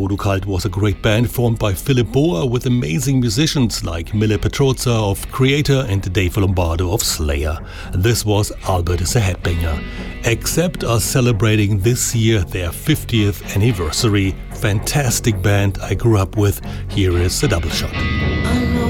Voodoo Cult was a great band formed by Philip Boa with amazing musicians like Mille Petrozza of Creator and Dave Lombardo of Slayer. This was Albert is a Headbanger. Accept are celebrating this year their 50th anniversary. Fantastic band I grew up with. Here is a double shot.